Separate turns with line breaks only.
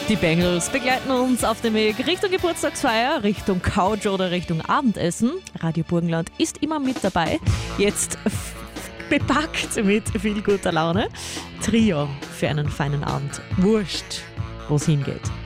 Die Bengals begleiten uns auf dem Weg Richtung Geburtstagsfeier, Richtung Couch oder Richtung Abendessen. Radio Burgenland ist immer mit dabei. Jetzt bepackt mit viel guter Laune. Trio für einen feinen Abend. Wurscht, wo es hingeht.